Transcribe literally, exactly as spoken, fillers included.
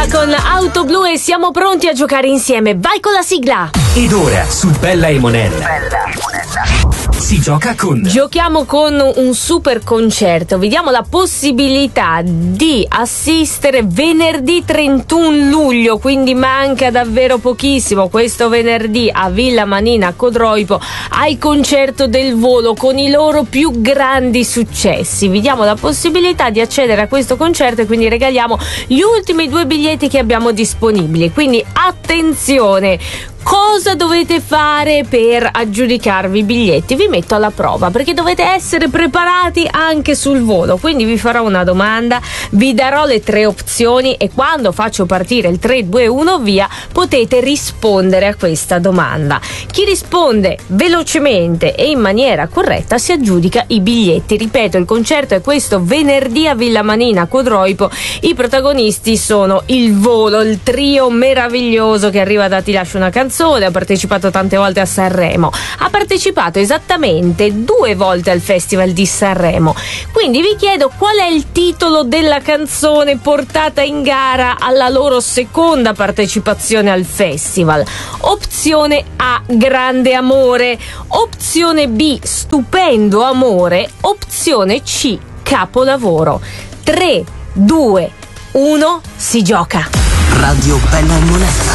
Bella con Auto Blu e siamo pronti a giocare insieme. Vai con la sigla. Ed ora su Bella e Monella si gioca con Giochiamo con un super concerto. Vi diamo la possibilità di assistere venerdì trentuno luglio, quindi manca davvero pochissimo, questo venerdì a Villa Manina Codroipo, al concerto del Volo con i loro più grandi successi. Vi diamo la possibilità di accedere a questo concerto e quindi regaliamo gli ultimi due biglietti che abbiamo disponibili. Quindi attenzione, cosa dovete fare per aggiudicarvi i biglietti? Vi metto alla prova perché dovete essere preparati anche sul volo. Quindi vi farò una domanda, vi darò le tre opzioni e quando faccio partire il tre due uno via potete rispondere a questa domanda. Chi risponde velocemente e in maniera corretta si aggiudica i biglietti. Ripeto, il concerto è questo venerdì a Villa Manina Codroipo. I protagonisti sono il Volo, il trio meraviglioso che arriva da Ti lascio una canzone. Ha partecipato tante volte a Sanremo, ha partecipato esattamente due volte al Festival di Sanremo. Quindi vi chiedo qual è il titolo della canzone portata in gara alla loro seconda partecipazione al festival. Opzione A, Grande Amore. Opzione B, Stupendo Amore. Opzione C, Capolavoro. tre, due, uno, si gioca. Radio Bella e Monella.